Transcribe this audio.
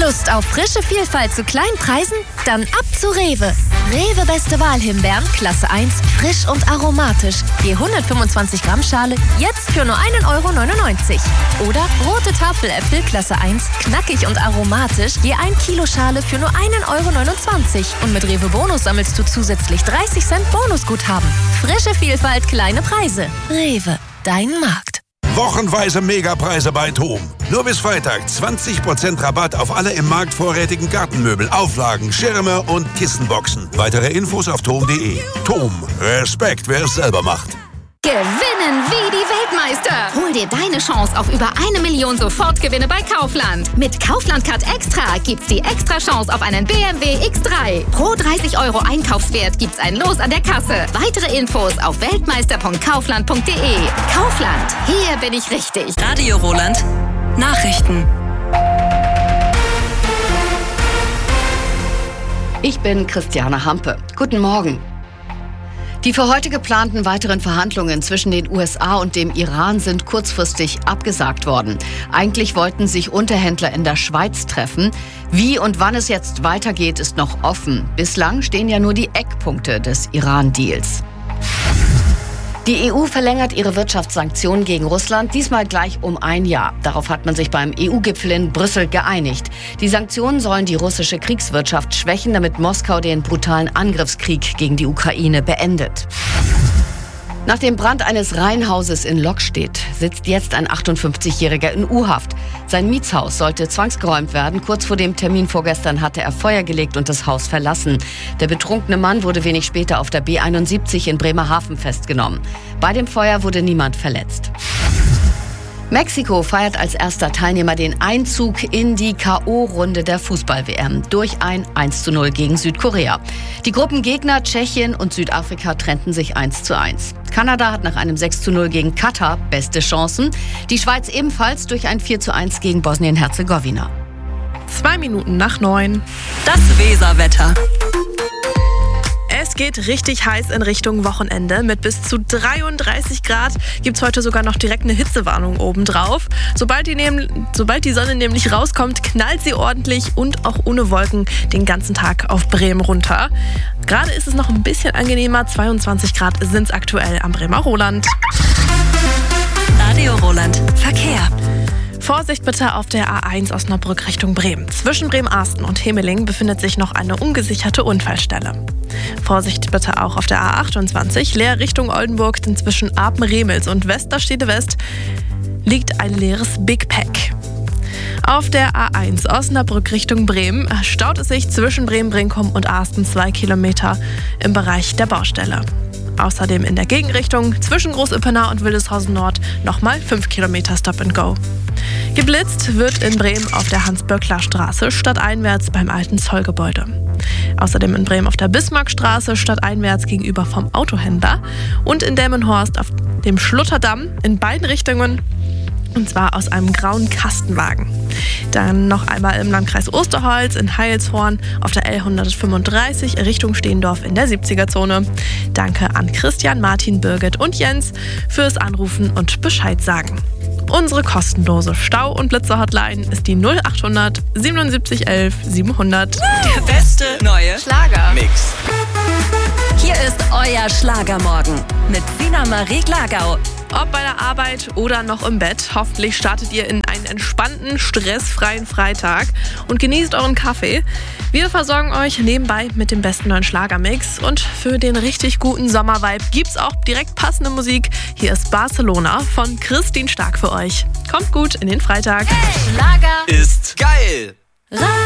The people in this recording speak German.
Lust auf frische Vielfalt zu kleinen Preisen? Dann ab zu Rewe. Rewe Beste Wahl Himbeeren, Klasse 1, frisch und aromatisch. Je 125 Gramm Schale, jetzt für nur 1,99 €. Oder rote Tafeläpfel, Klasse 1, knackig und aromatisch, je 1 Kilo Schale für nur 1,29 €. Und mit Rewe Bonus sammelst du zusätzlich 30 Cent Bonusguthaben. Frische Vielfalt, kleine Preise. Rewe, dein Markt. Wochenweise Megapreise bei TOM. Nur bis Freitag 20% Rabatt auf alle im Markt vorrätigen Gartenmöbel, Auflagen, Schirme und Kissenboxen. Weitere Infos auf tom.de. TOM. Respekt, wer es selber macht. Gewinnen wie die Weltmeister. Hol dir deine Chance auf über 1 Million Sofortgewinne bei Kaufland. Mit Kaufland Card Extra gibt's die extra Chance auf einen BMW X3. Pro 30 € Einkaufswert gibt's ein Los an der Kasse. Weitere Infos auf weltmeister.kaufland.de. Kaufland, hier bin ich richtig. Radio Roland, Nachrichten. Ich bin Christiane Hampe. Guten Morgen. Die für heute geplanten weiteren Verhandlungen zwischen den USA und dem Iran sind kurzfristig abgesagt worden. Eigentlich wollten sich Unterhändler in der Schweiz treffen. Wie und wann es jetzt weitergeht, ist noch offen. Bislang stehen ja nur die Eckpunkte des Iran-Deals. Die EU verlängert ihre Wirtschaftssanktionen gegen Russland, diesmal gleich um 1 Jahr. Darauf hat man sich beim EU-Gipfel in Brüssel geeinigt. Die Sanktionen sollen die russische Kriegswirtschaft schwächen, damit Moskau den brutalen Angriffskrieg gegen die Ukraine beendet. Nach dem Brand eines Reihenhauses in Lockstedt sitzt jetzt ein 58-Jähriger in U-Haft. Sein Mietshaus sollte zwangsgeräumt werden. Kurz vor dem Termin vorgestern hatte er Feuer gelegt und das Haus verlassen. Der betrunkene Mann wurde wenig später auf der B71 in Bremerhaven festgenommen. Bei dem Feuer wurde niemand verletzt. Mexiko feiert als erster Teilnehmer den Einzug in die K.O.-Runde der Fußball-WM durch ein 1:0 gegen Südkorea. Die Gruppengegner Tschechien und Südafrika trennten sich 1:1. Kanada hat nach einem 6:0 gegen Katar beste Chancen. Die Schweiz ebenfalls durch ein 4:1 gegen Bosnien-Herzegowina. 2 Minuten nach 9. Das Weserwetter. Es geht richtig heiß in Richtung Wochenende. Mit bis zu 33 Grad gibt es heute sogar noch direkt eine Hitzewarnung obendrauf. Sobald die Sonne nämlich rauskommt, knallt sie ordentlich und auch ohne Wolken den ganzen Tag auf Bremen runter. Gerade ist es noch ein bisschen angenehmer. 22 Grad sind es aktuell am Bremer Roland. Radio Roland, Verkehr. Vorsicht bitte auf der A1 Osnabrück Richtung Bremen. Zwischen Bremen-Arsten und Hemeling befindet sich noch eine ungesicherte Unfallstelle. Vorsicht bitte auch auf der A28 Leer Richtung Oldenburg, denn zwischen Apen-Remels und Westerstede West liegt ein leeres Big Pack. Auf der A1 Osnabrück Richtung Bremen staut es sich zwischen Bremen-Brinkum und Arsten 2 Kilometer im Bereich der Baustelle. Außerdem in der Gegenrichtung zwischen Groß-Ippenau und Wildeshausen Nord nochmal 5 Kilometer Stop and Go. Geblitzt wird in Bremen auf der Hans-Böckler-Straße stadteinwärts beim alten Zollgebäude. Außerdem in Bremen auf der Bismarckstraße stadteinwärts gegenüber vom Autohändler und in Delmenhorst auf dem Schlutterdamm in beiden Richtungen, und zwar aus einem grauen Kastenwagen. Dann noch einmal im Landkreis Osterholz in Heilshorn auf der L135 Richtung Stehendorf in der 70er-Zone. Danke an Christian, Martin, Birgit und Jens fürs Anrufen und Bescheid sagen. Unsere kostenlose Stau- und Blitzer-Hotline ist die 0800 77 11 700. Der beste neue Schlager-Mix. Hier ist euer Schlagermorgen mit Sina Marie Glagau. Ob bei der Arbeit oder noch im Bett, hoffentlich startet ihr in einen entspannten, stressfreien Freitag und genießt euren Kaffee. Wir versorgen euch nebenbei mit dem besten neuen Schlagermix und für den richtig guten Sommervibe gibt's auch direkt passende Musik. Hier ist Barcelona von Christine Stark für euch. Kommt gut in den Freitag. Schlager ist geil.